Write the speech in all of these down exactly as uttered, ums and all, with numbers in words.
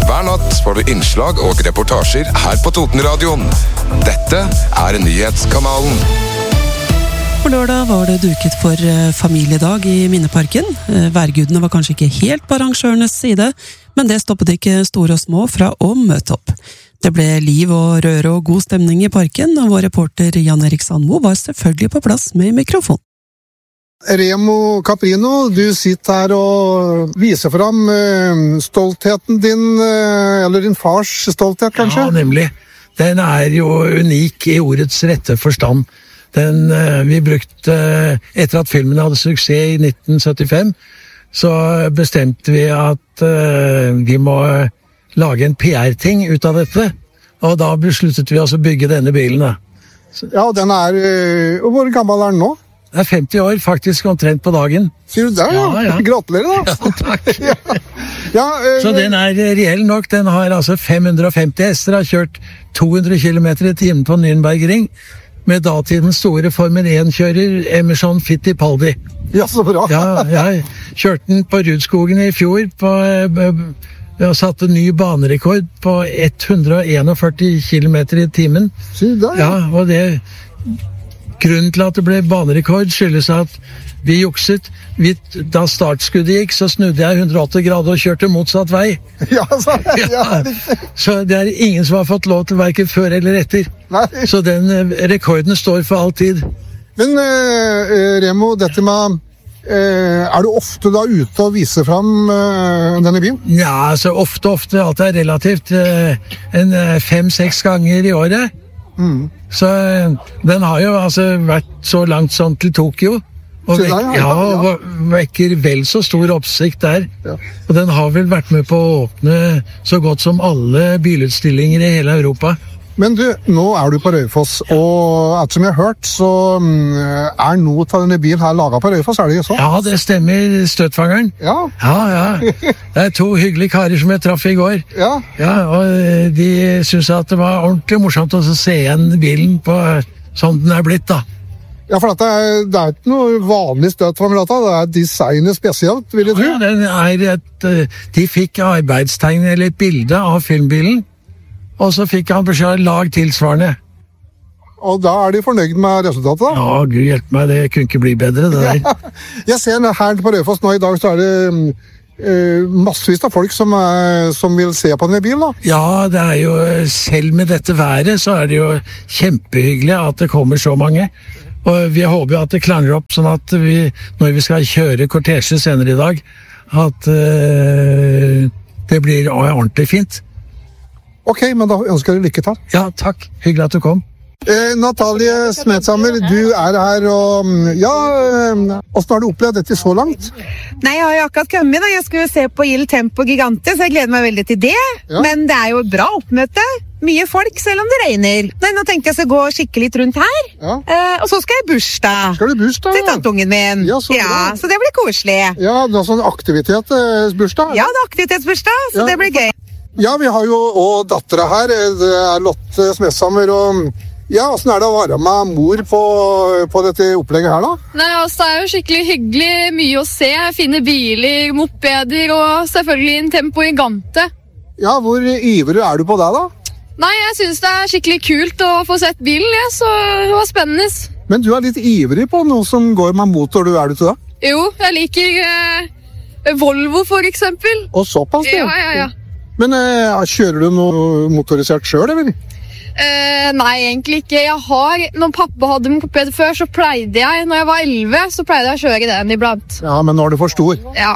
Hver natt får du innslag og reportasjer her på Totenradioen. Dette er Nyhetskanalen. På lørdag var det duket for familiedag i Minneparken. Værgudene var kanskje ikke helt på arrangørenes side, men det stoppet ikke store og små fra å møte opp. Det ble liv og røre og god stemning i parken, og vår reporter Jan Erik Sandmo var selvfølgelig på plass med mikrofon. Remo Caprino, du sitter her og viser fram stoltheten din, eller din fars stolthet kanskje? Ja, nemlig. Den er jo unik i ordets rette forstand. Den vi brukte, etter at filmen hadde suksess i nitten syttifem, så bestemte vi at vi må lage en P R-ting ut av dette, og da besluttet vi altså å bygge denne bilen. Da. Ja, den er, hvor gammel er den nå? Den er femti år, faktisk omtrent på dagen. Sier du det, ja? Ja, ja. Gratulerer da! Ja, takk. ja. Ja, øh, så den er reell nok, den har altså fem hundre og femti hester, har kjørt to hundre kilometer i timen på Nürnbergring, med datidens store Formel én-kjører Emerson Fittipaldi. Ja, så bra! Ja, jeg kjørte den på Rudskogen i fjor, på... Vi har satt en ny banerekord på hundre og førtién kilometer i timen. Sier du det? Ja, og det... Grunnen til at det ble banerekord skyldes at vi jukset. Vi, da startskuddet gikk, så snudde jeg hundre og åtti grader og kjørte motsatt vei. Ja, så, ja, ja. Så det er ingen som har fått lov til hverken før eller etter. Nei. Så den rekorden står for all tid. Men uh, Remo, dette med... Uh, er du ofte da ute og viser fram uh, denne bilen? Ja, altså ofte, ofte. Alt er relativt. Uh, en uh, fem-seks ganger i året. Mm. Så den har jo altså vært så langt sånn til Tokyo, og, vek, der, ja, ja, ja. og vekker vel så stor oppsikt der. Ja. Og den har vel vært med på å åpne så godt som alle bilutstillinger i hele Europa. Men du, nå er du på Raufoss, og etter som jeg har hørt, så er noe av denne bilen her laget på Raufoss, er det ikke så? Ja, det stemmer, støtfangeren. Ja. Ja, ja. Det er to hyggelige karer som jeg traff i går. Ja. Ja, og de synes at det var ordentlig morsomt å se igjen bilen på sånn den er blitt, da. Ja, for det er, det er ikke noe vanlig støtfanger, det er designet spesielt, vil jeg tro. Ja, den er et, de fikk arbeidstegn eller et bilde av filmbilen, og så fikk han beskjed lag tilsvarende. Og da er de fornøyd med resultatet da? Ja, Gud hjelp meg, det kunne ikke bli bedre det der. Ja. Jeg ser her på Raufoss nå i dag, så er det uh, massevis av folk som, er, som vil se på denne bilen da. Ja, det er jo, selv med dette været, så er det jo kjempehyggelig at det kommer så mange. Og vi håper jo at det klanger opp, sånn at vi, når vi skal kjøre kortesje senere i dag, at uh, det blir ordentlig fint. Ok, men da ønsker jeg lykke til. Ja, takk. Hyggelig at du kom. Eh, Natalie Smedshammer, du er her, og ja, hvordan har du opplevd dette så langt? Nei, jeg har jo akkurat kommet da. Jeg skulle se på Il Tempo Gigante, så jeg gleder meg veldig til det. Ja. Men det er jo et bra oppmøte. Mye folk, selv om det regner. Nei, nå tenkte jeg skal gå skikkelig litt rundt her. Ja. Eh, og så skal jeg bursdag. Skal du bursdag? Til tantungen min. Ja, så, ja, så det blir koselig. Ja, det er sånn aktivitetsbursdag? Ja, det er aktivitetsbursdag, så ja. Det blir gøy. Ja, vi har jo også datteren her, det er Lotte Smedshammer, og ja, hvordan er det å være med mor på, på dette opplegget her da? Nei, altså det er jo skikkelig hyggelig, mye å se, fine biler, mopeder og selvfølgelig en Tempo Gigante. Ja, hvor ivrig er du på det da? Nei, jeg synes det er skikkelig kult å få sett bilen, ja, så det var spennende. Men du er litt ivrig på noe som går med motor, du er du til det? Jo, jeg liker eh, Volvo for eksempel. Og såpass det? Ja, ja, ja. Men eh, kjører du noe motorisert selv, eller? Eh, nei, egentlig ikke. Jeg har, når pappa hadde moped før, så pleide jeg, når jeg var elleve, så pleide jeg å kjøre den iblant. Ja, men nå er du for stor. Ja.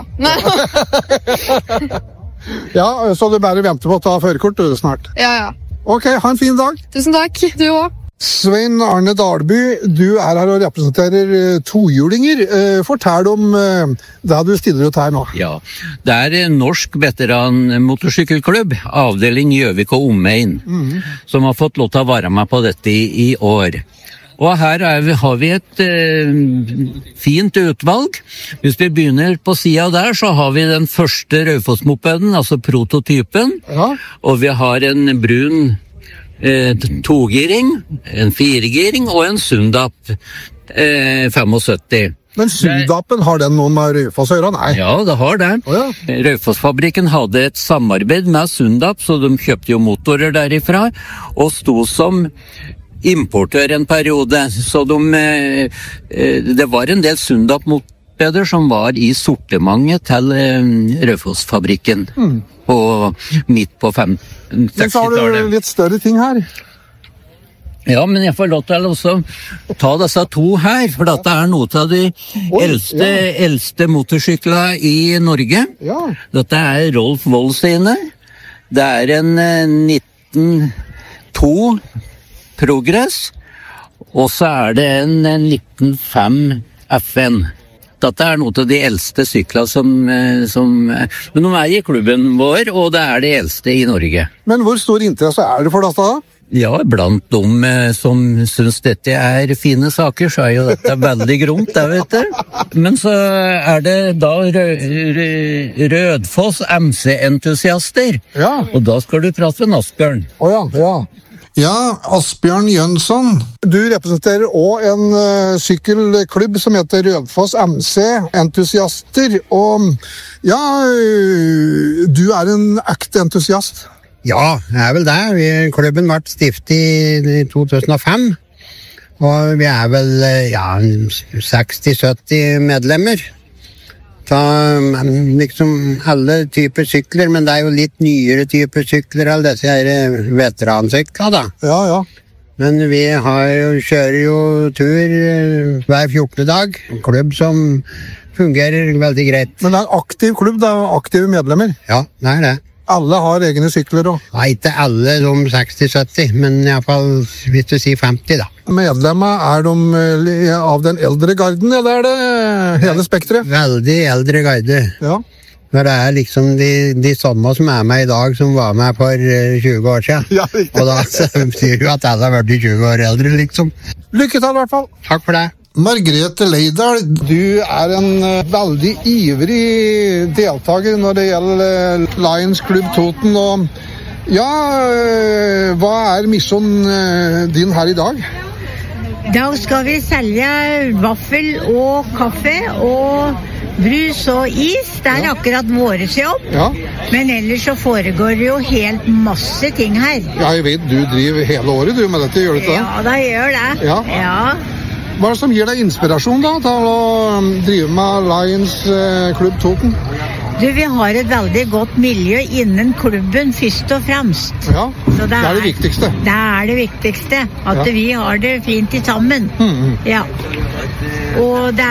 Ja, så du bare venter på å ta førerkort du snart. Ja, ja. Ok, ha en fin dag. Tusen takk, du også. Svein Arne Dalby, du er her og representerer tohjulinger. Fortell om det du stiller ut her nå. Ja, det er Norsk Veteran Motorsykkelklubb, avdeling Gjøvik og omegn, mm. som har fått lov til å være med på dette i, i år. Og her er vi, har vi et eh, fint utvalg. Hvis vi begynner på siden der, så har vi den første Raufoss-mopeden, altså prototypen, ja. Og vi har en brun Eh, togiring, en firegiring og en Sundap eh, syttifem. Men Sundapen, har den noen med Raufoss å gjøre? Nei. Ja, det har det. Oh, ja. Raufoss-fabrikken hadde et samarbeid med Sundap, så de kjøpte jo motorer derifra, og sto som importør en periode. Så de, eh, det var en del Sundap-mopeder som var i sortimentet til eh, Raufoss-fabrikken. Mm. På, midt på fem-sekstitallet. Men så har du litt større ting her. Ja, men jeg får lov til å ta disse to her, for dette er noe av de Oi, eldste, ja. eldste motorsyklene i Norge. Ja. Dette er Rolf Wold sine. Det er en nitten to Progress, og så er det en nitten fem F N. Dette er noe av de eldste syklene som, som men de er i klubben vår, og det er de eldste i Norge. Men hvor stor interesse er det for dette da? Ja, blant de som synes dette er fine saker, så er jo dette veldig gromt, det vet du. Men så er det da Rødfoss M C-entusiaster, ja. Og da skal du prate med Asbjørn. Å ja, ja. Ja, Asbjørn Jønsson. Du representerer også en uh, sykkelklubb som heter Rødfoss M C-entusiaster, og ja, uh, du er en ekte entusiast. Ja, det er vel det. Vi, klubben ble stiftet i to tusen og fem, og vi er vel ja, seksti til sytti medlemmer. Så, liksom alle typer sykler, men det er jo litt nyere typer sykler, alle disse her veteransykler da. Ja, ja. Men vi har jo, kjører jo tur hver fjortende dag, en klubb som fungerer veldig greit. Men det er en aktiv klubb, det er aktive medlemmer? Ja, det er det. Alle har egne sykler også? Nei, ikke alle de seksti til sytti, men i hvert fall hvis du sier femti da. Medlemmer, er de av den eldre garden, eller er det hele spektret? Veldig eldre garde. Ja. Når det er liksom de, de samme som er med i dag, som var med for tjue år siden. Ja, riktig. Og da sier du at alle har vært tjue år eldre, liksom. Lykke til i hvert fall. Takk for det. Margrethe Leidal, du er en uh, veldig ivrig deltaker når det gjelder uh, Lions Club Toten, og ja, uh, hva er misjonen uh, din her i dag? Da skal vi selge vaffel og kaffe og brus og is. Det er ja. akkurat våres jobb. Ja. Men ellers så foregår det jo helt masse ting her. Ja, jeg vet, du driver hele året du med dette, gjør du ikke det? Ja, da gjør det. Ja. Ja. Hva er det som gir deg inspirasjon da, til å drive med Lions Club Toten? Du, vi har et veldig godt miljø innen klubben, først og fremst. Ja, det er det, er det viktigste. Det er det viktigste, at ja. vi har det fint i sammen. Mm-hmm. Ja. Og det